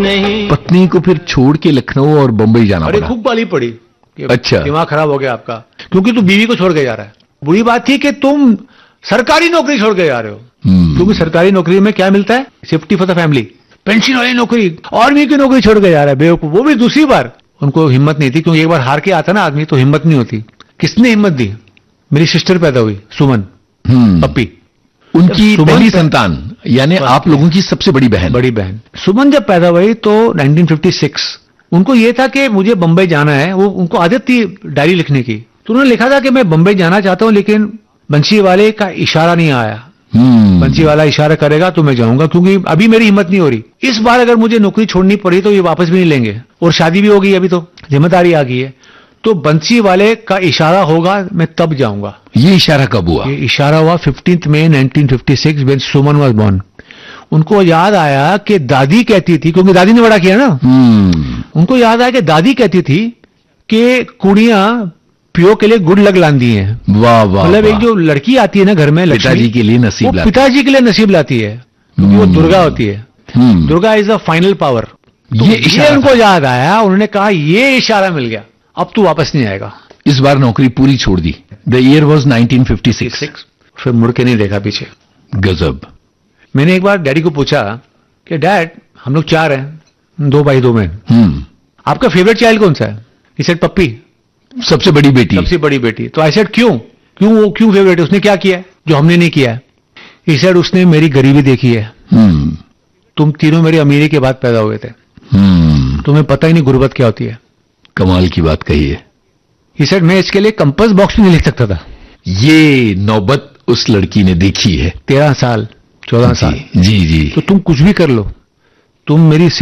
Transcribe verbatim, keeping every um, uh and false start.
नहीं। पत्नी को फिर छोड़ के लखनऊ और बंबई जाना अरे पड़ा? खूब गाली पड़ी कि अच्छा। दिमाग खराब हो गया आपका, क्योंकि तू बीवी को छोड़ के जा रहा है। बुरी बात थी कि तुम सरकारी नौकरी छोड़ के जा रहे हो, हम्म। क्योंकि सरकारी नौकरी में क्या मिलता है? Safety for the family. Pension वाली नौकरी, आर्मी की नौकरी छोड़ के जा रहा है बेवकूफ, वो भी दूसरी बार। उनको हिम्मत नहीं थी, क्योंकि एक बार हार के आता ना आदमी तो हिम्मत नहीं होती। किसने हिम्मत दी? मेरी सिस्टर पैदा हुई, सुमन, हम्म। पप्पी, उनकी सुमन पहली पे- संतान, यानी आप लोगों की सबसे बड़ी बहन। बड़ी बहन। सुमन जब पैदा हुई तो नाइनटीन फिफ्टी सिक्स, उनको ये था कि मुझे बंबई जाना है। वो उनको आदत थी डायरी लिखने की, तो उन्होंने लिखा था कि मैं बंबई जाना चाहता हूं, लेकिन बंसी वाले का इशारा नहीं आया। हम्म। बंसी वाला इशारा करेगा तो मैं जाऊंगा, क्योंकि अभी मेरी हिम्मत नहीं हो रही। इस बार अगर मुझे नौकरी छोड़नी पड़ी तो ये वापस भी नहीं लेंगे, और शादी भी हो गई, अभी तो जिम्मेदारी आ गई है। तो बंसी वाले का इशारा होगा, मैं तब जाऊंगा। ये इशारा कब हुआ? ये इशारा हुआ fifteenth May nineteen fifty six, when Suman was born. उनको याद आया कि दादी कहती थी, क्योंकि दादी ने बड़ा किया ना, हम्म। उनको याद आया कि दादी कहती थी कि कुड़ियां प्यो के लिए गुड लग लांदी हैं। वाह वाह। मतलब एक वाह। जो लड़की आती है ना घर में, लक्ष्मी, पिताजी के लिए नसीब वो लाती। पिताजी के लिए नसीब लाती है, क्योंकि वो हम्म। दुर्गा होती है। हम्म। Durga is the final power. ये इशारा उनको था। याद आया, उन्होंने कहा ये इशारा मिल गया, अब तू वापस नहीं आएगा। इस बार नौकरी पूरी छोड़ दी। The year was nineteen fifty six. फिर मुड़ के नहीं देखा पीछे। गजब। मैंने एक बार डैडी को पूछा कि डैड, हम लोग चार हैं, दो भाई दो बहन, हम्म। आपका फेवरेट चाइल्ड कौन सा है? He said, पप्पी, सबसे बड़ी बेटी। सबसे बड़ी बेटी। तो आई सेड क्यों क्यों वो क्यों फेवरेट है? उसने क्या किया है जो हमने नहीं किया है? He said, उसने मेरी गरीबी देखी है। हम्म। तुम तीनों मेरी अमीरी के बाद पैदा हुए थे, हम्म। तुम्हें पता ही नहीं गुर्बत क्या होती है। कमाल की बात कही है। He said, मैं इसके लिए कंपास बॉक्स भी नहीं लिख सकता था। ये नौबत उस लड़की ने देखी है। तेरह साल, चौदह साल, जी जी जी। तो तुम कुछ भी कर लो, तुम मेरी